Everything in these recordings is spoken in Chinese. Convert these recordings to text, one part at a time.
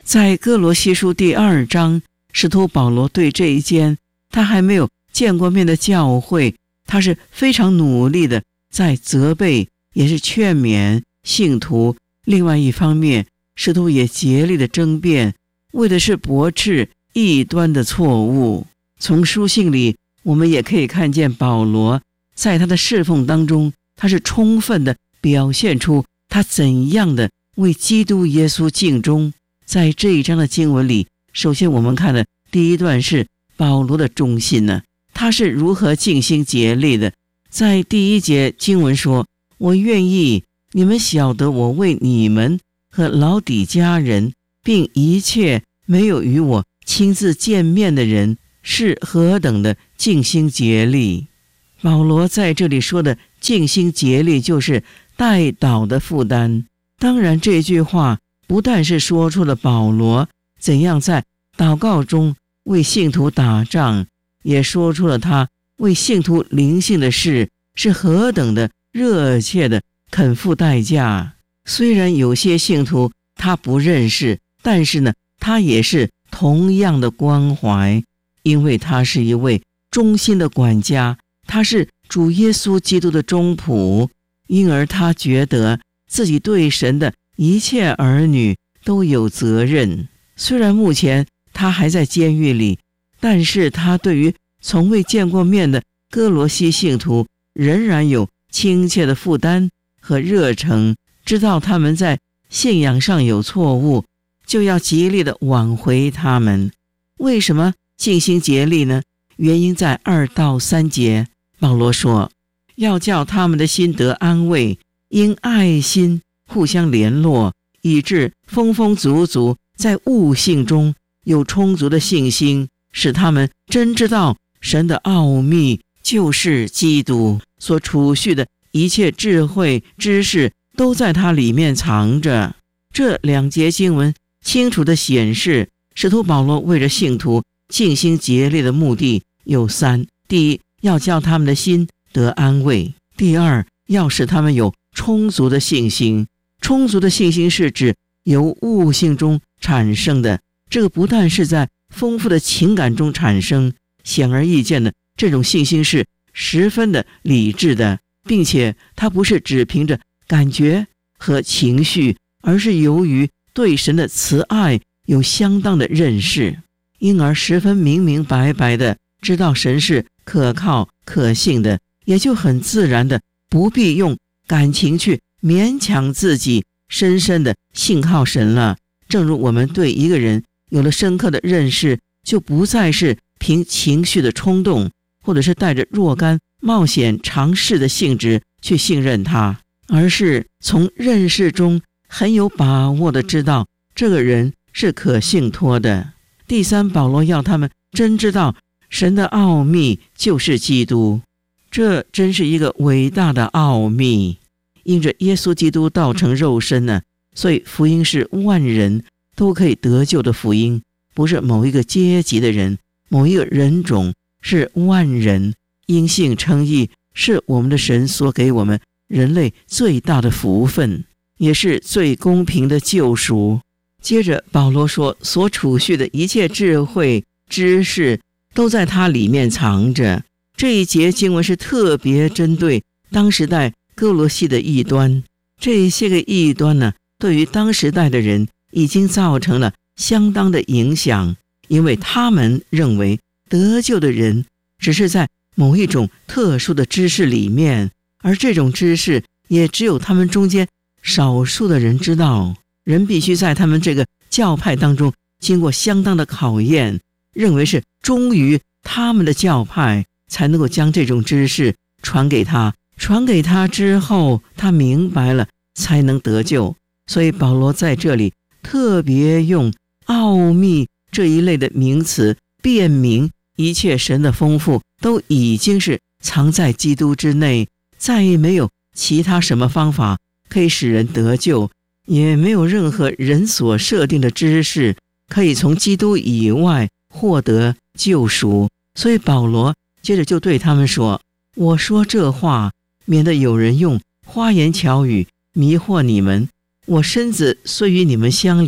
在哥罗西书第2章，使徒保罗对这一间他还没有见过面的教会，他是非常努力的在责备，也是劝勉信徒。另外一方面，使徒也竭力的争辩，为的是驳斥异端的错误。从书信里我们也可以看见保罗在他的侍奉当中，他是充分的表现出他怎样的为基督耶稣尽忠。在这一章的经文里，首先我们看的第一段是保罗的忠心呢，他是如何尽心竭力的。在第1节经文说，我愿意你们晓得我为你们和老底嘉人并一切没有与我亲自见面的人是何等的尽心竭力。保罗在这里说的尽心竭力就是代祷的负担。当然这句话不但是说出了保罗怎样在祷告中为信徒打仗，也说出了他为信徒灵性的事是何等的热切的肯付代价。虽然有些信徒他不认识，但是呢，他也是同样的关怀，因为他是一位忠心的管家，他是主耶稣基督的忠仆，因而他觉得自己对神的一切儿女都有责任。虽然目前他还在监狱里，但是他对于从未见过面的哥罗西信徒仍然有亲切的负担和热诚，知道他们在信仰上有错误，就要极力的挽回他们。为什么尽心竭力呢？原因在2到3节，保罗说，要叫他们的心得安慰，因爱心互相联络，以致丰丰足足在悟性中有充足的信心，使他们真知道神的奥秘就是基督，所储蓄的一切智慧知识都在它里面藏着。这2节经文清楚地显示，使徒保罗为着信徒尽心竭力的目的有3：第一，要叫他们的心得安慰；第二，要使他们有充足的信心。充足的信心是指由悟性中产生的，这个不但是在丰富的情感中产生，显而易见的，这种信心是十分的理智的，并且它不是只凭着感觉和情绪，而是由于对神的慈爱有相当的认识，因而十分明明白白的知道神是可靠可信的，也就很自然的不必用感情去勉强自己深深的信靠神了。正如我们对一个人有了深刻的认识，就不再是凭情绪的冲动，或者是带着若干冒险尝试的性质去信任他，而是从认识中很有把握的知道这个人是可信托的。第3，保罗要他们真知道神的奥秘就是基督，这真是一个伟大的奥秘。因着耶稣基督道成肉身呢，所以福音是万人都可以得救的福音，不是某一个阶级的人，某一个人种，是万人。因信称义是我们的神所给我们人类最大的福分，也是最公平的救赎。接着保罗说，所储蓄的一切智慧知识都在它里面藏着。这一节经文是特别针对当时代哥罗西的异端，这些个异端呢，对于当时代的人已经造成了相当的影响，因为他们认为得救的人只是在某一种特殊的知识里面，而这种知识也只有他们中间少数的人知道。人必须在他们这个教派当中经过相当的考验，认为是忠于他们的教派，才能够将这种知识传给他，传给他之后他明白了才能得救。所以保罗在这里特别用奥秘这一类的名词辨明一切神的丰富都已经是藏在基督之内，再也没有其他什么方法可以使人得救，也没有任何人所设定的知识可以从基督以外获得救赎。所以保罗接着就对他们说，我说这话免得有人用花言巧语迷惑你们，我身子虽与你们相离，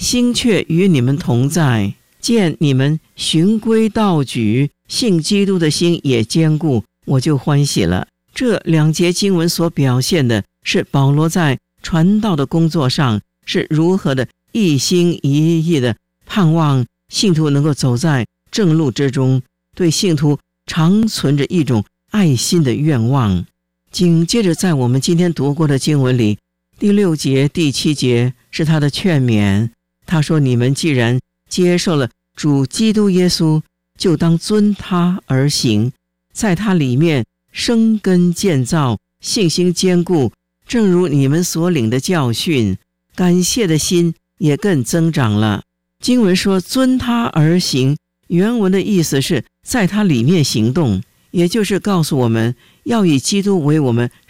心却与你们同在，见你们循规蹈矩，信基督的心也坚固，我就欢喜了。这2节经文所表现的是保罗在传道的工作上是如何的一心一意的盼望信徒能够走在正路之中，对信徒常存着一种爱心的愿望。紧接着在我们今天读过的经文里，第6节、第7节是他的劝勉。他说，你们既然接受了主基督耶稣，就当遵他而行，在他里面生根建造，信心坚固，正如你们所领的教训，感谢的心也更增长了。经文说遵他而行，原文的意思是在他里面行动，也就是告诉我们要以基督为我们